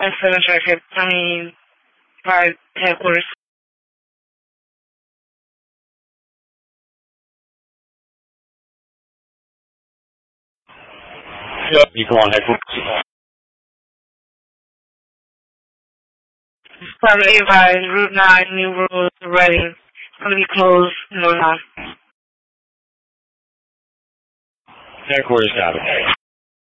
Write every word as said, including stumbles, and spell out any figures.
seven traffic, I mean, by headquarters. Yep, you come on headquarters. Seven eight by Route nine, New Road, Reading. Gonna be closed, no time. Headquarters, got it.